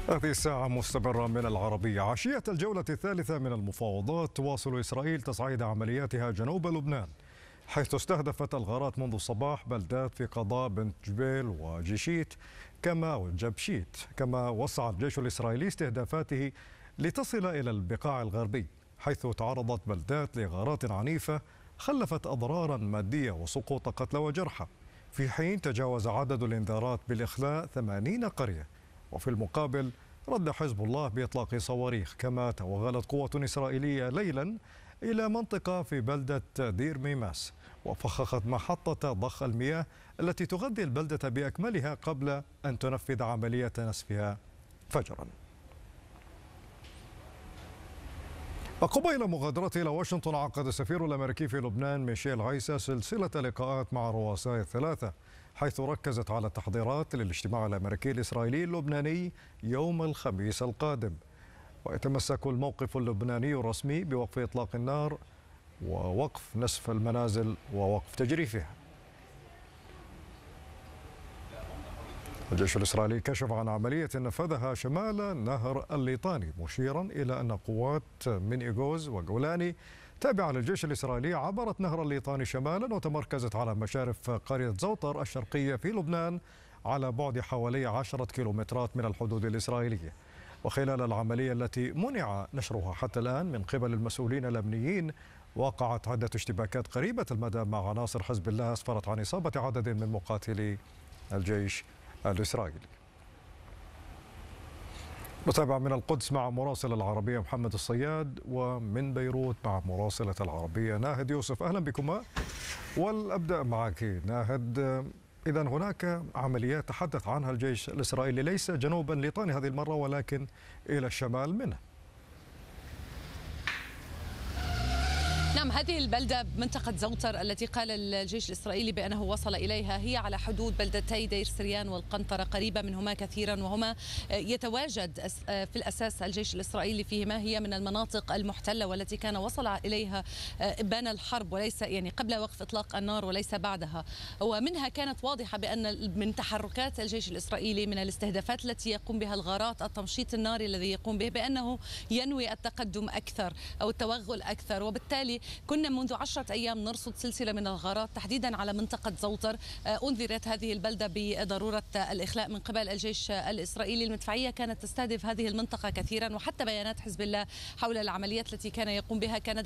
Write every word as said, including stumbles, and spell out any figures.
هذه الساعة مستمرة من العربية. عشية الجولة الثالثة من المفاوضات تواصل إسرائيل تصعيد عملياتها جنوب لبنان، حيث استهدفت الغارات منذ الصباح بلدات في قضاء بنت جبيل وجيشيت كما وجبشيت، كما وسع الجيش الإسرائيلي استهدافاته لتصل إلى البقاع الغربي، حيث تعرضت بلدات لغارات عنيفة خلفت أضرارا مادية وسقوط قتلى وجرحى، في حين تجاوز عدد الإنذارات بالإخلاء ثمانين قرية. وفي المقابل رد حزب الله بإطلاق صواريخ. كما توغلت قوة إسرائيلية ليلا إلى منطقة في بلدة دير ميماس وفخخت محطة ضخ المياه التي تغذي البلدة بأكملها قبل أن تنفذ عملية نسفها فجرا. وقبيل مغادرته إلى واشنطن، عقد السفير الأمريكي في لبنان ميشيل عيسى سلسلة لقاءات مع الرؤساء الثلاثة، حيث ركزت على التحضيرات للاجتماع الأمريكي الإسرائيلي اللبناني يوم الخميس القادم. ويتمسك الموقف اللبناني الرسمي بوقف إطلاق النار ووقف نسف المنازل ووقف تجريفها. الجيش الإسرائيلي كشف عن عملية نفذها شمال نهر الليطاني، مشيرا إلى أن قوات من إيغوز وجولاني تابعة للجيش الإسرائيلي عبرت نهر الليطاني شمالا وتمركزت على مشارف قرية زوطر الشرقية في لبنان على بعد حوالي عشرة كيلومترات من الحدود الإسرائيلية. وخلال العملية التي منع نشرها حتى الآن من قبل المسؤولين الأمنيين، وقعت عدة اشتباكات قريبة المدى مع عناصر حزب الله أسفرت عن إصابة عدد من مقاتلي الجيش الإسرائيلي. نتابع من القدس مع مراسل العربية محمد الصياد، ومن بيروت مع مراسلة العربية ناهد يوسف. أهلا بكما، والأبدأ معك ناهد. إذن هناك عمليات تحدث عنها الجيش الإسرائيلي ليس جنوبا ليطاني هذه المرة ولكن إلى الشمال منه. نعم، هذه البلدة منطقة زوطر التي قال الجيش الإسرائيلي بأنه وصل إليها هي على حدود بلدتي دير سريان والقنطرة، قريبة منهما كثيرا، وهما يتواجد في الأساس الجيش الإسرائيلي فيهما. هي من المناطق المحتلة والتي كان وصل إليها إبان الحرب، وليس يعني قبل وقف إطلاق النار وليس بعدها. ومنها كانت واضحة بأن من تحركات الجيش الإسرائيلي من الاستهدافات التي يقوم بها الغارات، التمشيط الناري الذي يقوم به، بأنه ينوي التقدم أكثر أو التوغل أكثر. وبالتالي كنا منذ عشرة أيام نرصد سلسلة من الغارات تحديدا على منطقة زوطر. أنذرت هذه البلدة بضرورة الإخلاء من قبل الجيش الإسرائيلي. المدفعية كانت تستهدف هذه المنطقة كثيرا، وحتى بيانات حزب الله حول العمليات التي كان يقوم بها كان